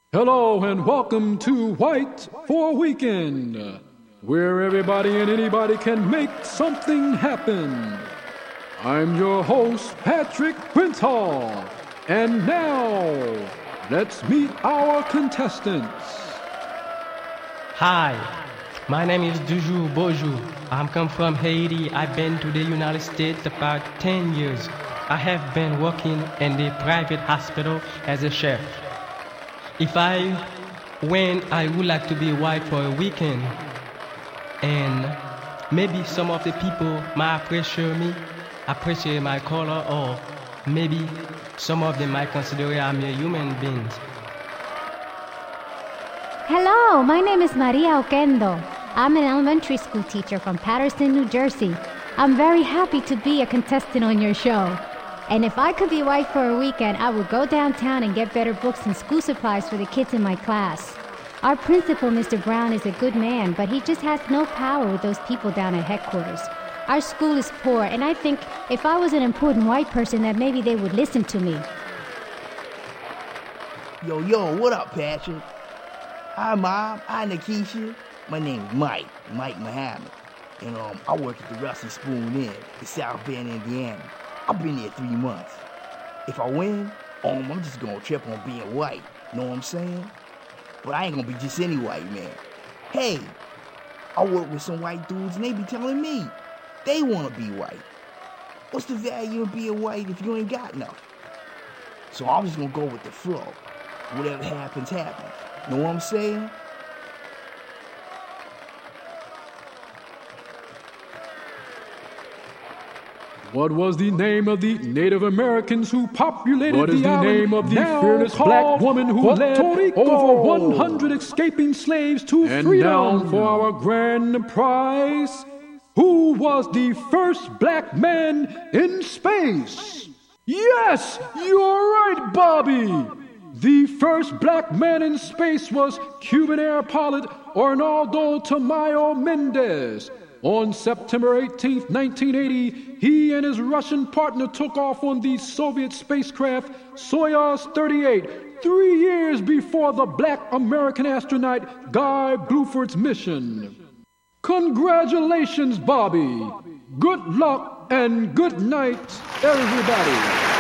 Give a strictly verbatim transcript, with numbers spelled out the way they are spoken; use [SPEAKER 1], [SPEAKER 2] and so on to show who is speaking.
[SPEAKER 1] Hello and welcome to White for Weekend, where everybody and anybody can make something happen. I'm your host, Patrick Quintal, and now let's meet our contestants.
[SPEAKER 2] Hi, my name is Dujour Bojou. I'm come from Haiti. I've been to the United States about ten years. I have been working in the private hospital as a chef. If I win, I would like to be white for a weekend. And maybe some of the people might appreciate me, appreciate my color, or maybe some of them might consider I'm a human being.
[SPEAKER 3] Hello, my name is Maria Oquendo. I'm an elementary school teacher from Paterson, New Jersey. I'm very happy to be a contestant on your show. And if I could be white for a weekend, I would go downtown and get better books and school supplies for the kids in my class. Our principal, Mister Brown, is a good man, but he just has no power with those people down at headquarters. Our school is poor, and I think if I was an important white person, that maybe they would listen to me.
[SPEAKER 4] Yo, yo, what up, Patrick? Hi, Mom. Hi, Nikisha. My name is Mike, Mike Muhammad. And um, I work at the Rusty Spoon Inn in South Bend, Indiana. I've been there three months. If I win, um, I'm just gonna trip on being white. Know what I'm saying? But I ain't gonna be just any white man. Hey, I work with some white dudes and they be telling me they wanna be white. What's the value of being white if you ain't got nothing? So I'm just gonna go with the flow. Whatever happens, happens. Know what I'm saying?
[SPEAKER 1] What was the name of the Native Americans who populated the island? What is the name of the fearless black woman who led over one hundred escaping slaves to freedom? And now for our grand prize, who was the first black man in space? Yes, you're right, Bobby. The first black man in space was Cuban air pilot Arnaldo Tamayo Mendez. On September eighteenth, nineteen eighty, he and his Russian partner took off on the Soviet spacecraft Soyuz thirty-eight, three years before the black American astronaut Guy Bluford's mission. Congratulations, Bobby. Good luck and good night, everybody.